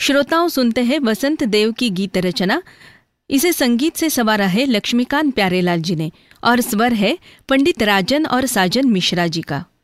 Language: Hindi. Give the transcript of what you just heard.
श्रोताओं, सुनते हैं वसंत देव की गीत रचना। इसे संगीत से संवारा है लक्ष्मीकांत प्यारेलाल जी ने और स्वर है पंडित राजन और साजन मिश्रा जी का।